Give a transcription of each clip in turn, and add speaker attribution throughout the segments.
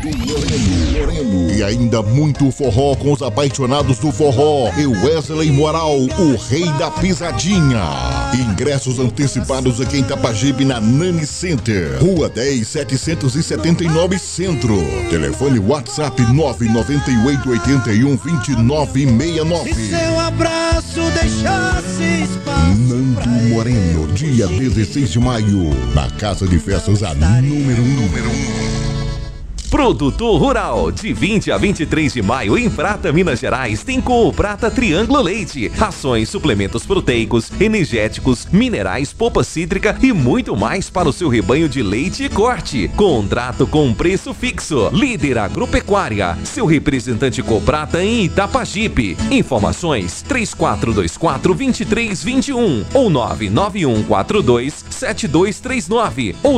Speaker 1: Moreno. E ainda muito forró com os apaixonados do forró. E Wesley Moral, o rei da pisadinha. Ingressos antecipados aqui em Itapajipe, na Nani Center, Rua 10, 779 Centro. Telefone WhatsApp 998812969.
Speaker 2: Se seu abraço deixasse espaço.
Speaker 1: Nando Moreno, dia 16 de maio, na Casa de Festas, a número 1.
Speaker 3: Produtor Rural, de 20 a 23 de maio em Prata, Minas Gerais, tem Prata Triângulo Leite, rações, suplementos proteicos, energéticos, minerais, polpa cítrica e muito mais para o seu rebanho de leite e corte. Contrato com preço fixo. Líder Agropecuária, seu representante Coprata em Itapajipe. Informações 3424-2321 ou 99142-7239 ou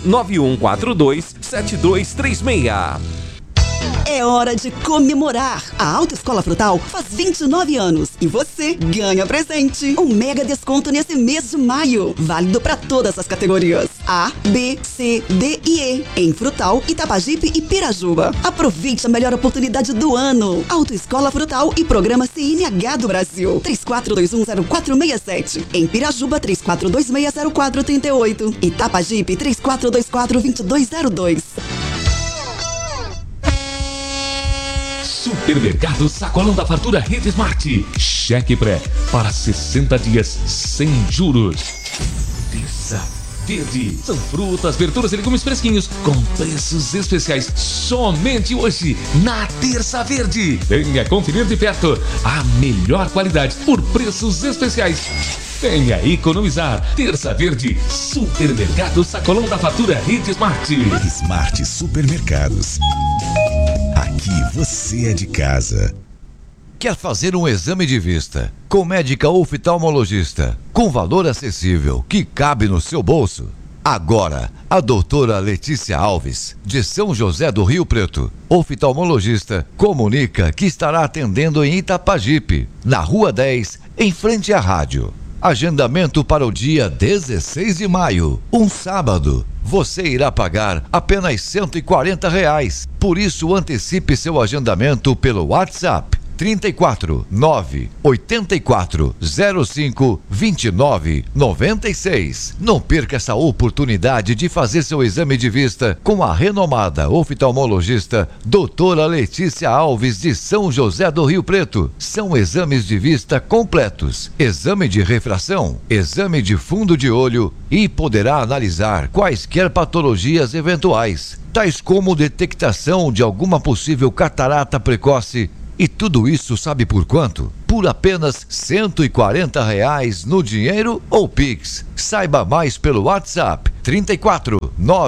Speaker 3: 99142-7236.
Speaker 4: É hora de comemorar. A Autoescola Frutal faz 29 anos e você ganha presente. Um mega desconto nesse mês de maio. Válido para todas as categorias A, B, C, D e E. Em Frutal, Itapajipe e Pirajuba. Aproveite a melhor oportunidade do ano. Autoescola Frutal e Programa CNH do Brasil. 34210467. Em Pirajuba, 34260438. Itapajipe, 34242202.
Speaker 5: Supermercado Sacolão da Fartura Rede Smart. Cheque pré para 60 dias sem juros. Terça Verde. São frutas, verduras e legumes fresquinhos com preços especiais somente hoje na Terça Verde. Venha conferir de perto a melhor qualidade por preços especiais. Venha economizar. Terça Verde. Supermercado Sacolão da Fartura Rede Smart.
Speaker 6: Smart Supermercados. Aqui você é de casa.
Speaker 7: Quer fazer um exame de vista com médica oftalmologista com valor acessível que cabe no seu bolso? Agora, a doutora Letícia Alves, de São José do Rio Preto, oftalmologista, comunica que estará atendendo em Itapajipe, na Rua 10, em frente à rádio. Agendamento para o dia 16 de maio, um sábado. Você irá pagar apenas R$140. Por isso, antecipe seu agendamento pelo WhatsApp 34 984 05 29 96. Não perca essa oportunidade de fazer seu exame de vista com a renomada oftalmologista doutora Letícia Alves, de São José do Rio Preto. São exames de vista completos, exame de refração, exame de fundo de olho e poderá analisar quaisquer patologias eventuais, tais como detectação de alguma possível catarata precoce. E tudo isso sabe por quanto? Por apenas R$140 no dinheiro ou Pix. Saiba mais pelo WhatsApp 34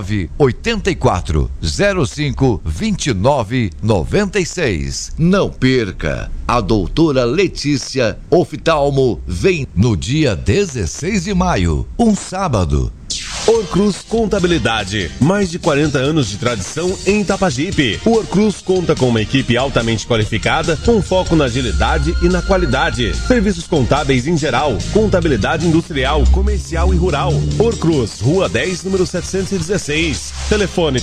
Speaker 7: 984 05 29 96. Não perca! A doutora Letícia Oftalmo vem no dia 16 de maio, um sábado.
Speaker 8: Orcruz Contabilidade, mais de 40 anos de tradição em Itapajipe. O Orcruz conta com uma equipe altamente qualificada, com foco na agilidade e na qualidade. Serviços contábeis em geral, contabilidade industrial, comercial e rural. Orcruz, Rua 10, número 716. Telefone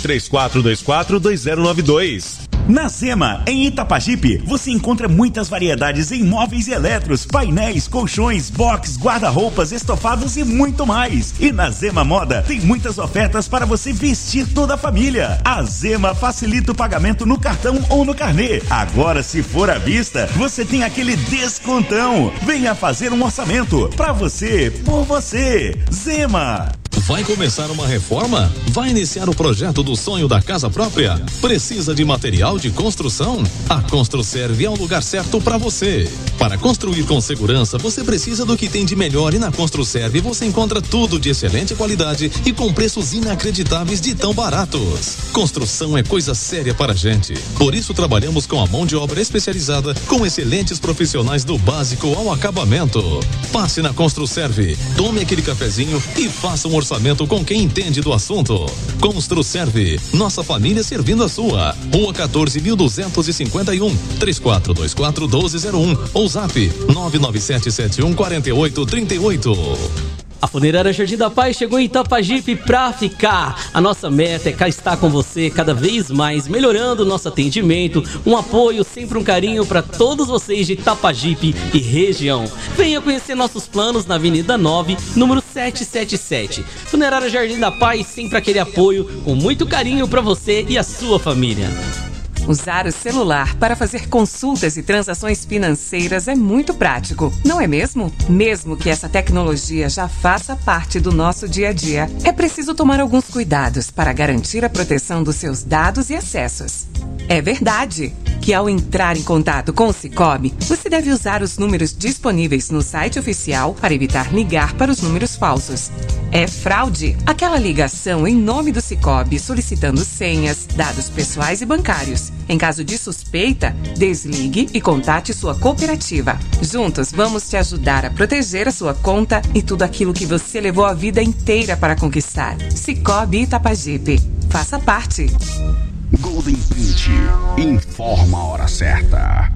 Speaker 8: 3424-2092.
Speaker 9: Na Zema, em Itapajipe, você encontra muitas variedades em móveis e eletros, painéis, colchões, box, guarda-roupas, estofados e muito mais. E na Zema Moda tem muitas ofertas para você vestir toda a família. A Zema facilita o pagamento no cartão ou no carnê. Agora, se for à vista, você tem aquele descontão. Venha fazer um orçamento para você, por você. Zema.
Speaker 10: Vai começar uma reforma? Vai iniciar o projeto do sonho da casa própria? Precisa de material de construção? A Construserve é o lugar certo para você. Para construir com segurança, você precisa do que tem de melhor, e na Construserve você encontra tudo de excelente qualidade e com preços inacreditáveis de tão baratos. Construção é coisa séria para a gente. Por isso trabalhamos com a mão de obra especializada, com excelentes profissionais do básico ao acabamento. Passe na Construserve, tome aquele cafezinho e faça um orçamento com quem entende do assunto. Construserve, nossa família servindo a sua. Rua 14.251, 3424-1201 ou zap 997714838.
Speaker 11: A Funerária Jardim da Paz chegou em Itapajipe pra ficar. A nossa meta é cá estar com você cada vez mais, melhorando o nosso atendimento, um apoio, sempre um carinho para todos vocês de Itapajipe e região. Venha conhecer nossos planos na Avenida 9, número 777. Funerária Jardim da Paz, sempre aquele apoio com muito carinho para você e a sua família.
Speaker 12: Usar o celular para fazer consultas e transações financeiras é muito prático, não é mesmo? Mesmo que essa tecnologia já faça parte do nosso dia a dia, é preciso tomar alguns cuidados para garantir a proteção dos seus dados e acessos. É verdade que ao entrar em contato com o Sicoob, você deve usar os números disponíveis no site oficial para evitar ligar para os números falsos. É fraude aquela ligação em nome do Sicoob solicitando senhas, dados pessoais e bancários. Em caso de suspeita, desligue e contate sua cooperativa. Juntos vamos te ajudar a proteger a sua conta e tudo aquilo que você levou a vida inteira para conquistar. Sicoob Itapajipe. Faça parte.
Speaker 13: Golden Print informa a hora certa.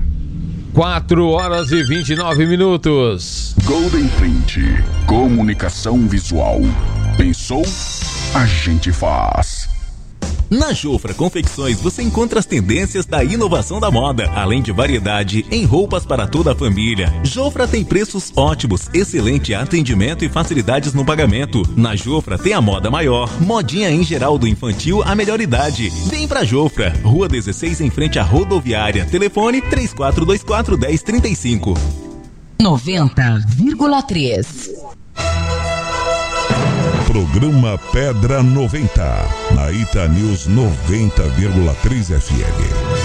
Speaker 14: 4h29.
Speaker 13: Golden Print, comunicação visual. Pensou? A gente faz.
Speaker 15: Na Jofra Confecções você encontra as tendências da inovação da moda, além de variedade em roupas para toda a família. Jofra tem preços ótimos, excelente atendimento e facilidades no pagamento. Na Jofra tem a moda maior, modinha em geral do infantil à melhor idade. Vem pra Jofra, Rua 16 em frente à rodoviária. Telefone 3424-1035.
Speaker 16: 90,3.
Speaker 1: Programa Pedra 90, na Ita News 90,3 FM.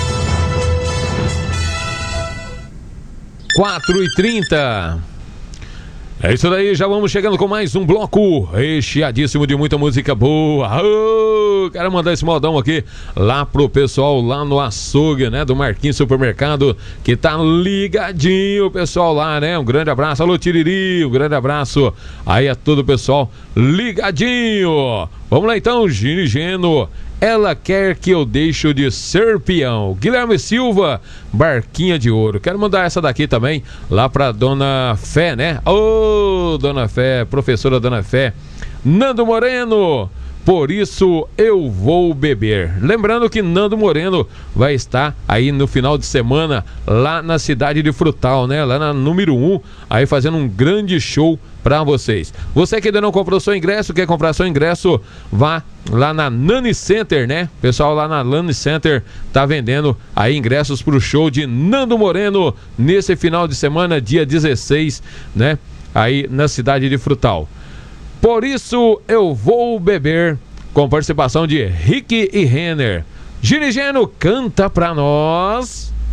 Speaker 14: 4h30. É isso daí, já vamos chegando com mais um bloco recheadíssimo de muita música boa. Quero mandar esse modão aqui lá pro pessoal lá no açougue, né, do Marquinhos Supermercado, que tá ligadinho, o pessoal lá, né? Um grande abraço, alô Tiriri, um grande abraço aí a todo o pessoal ligadinho. Vamos lá então, Gini Geno. Ela quer que eu deixe de ser peão. Guilherme Silva, Barquinha de Ouro. Quero mandar essa daqui também lá pra Dona Fé, né? Ô, Dona Fé, professora Dona Fé. Nando Moreno, por isso eu vou beber. Lembrando que Nando Moreno vai estar aí no final de semana lá na cidade de Frutal, né? Lá na número 1, aí fazendo um grande show para vocês. Você que ainda não comprou seu ingresso, quer comprar seu ingresso, vá lá na Nani Center, né? O pessoal lá na Nani Center tá vendendo aí ingressos pro show de Nando Moreno nesse final de semana, dia 16, né? Aí na cidade de Frutal. Por isso eu vou beber, com participação de Rick e Renner. Girigeno, canta pra nós.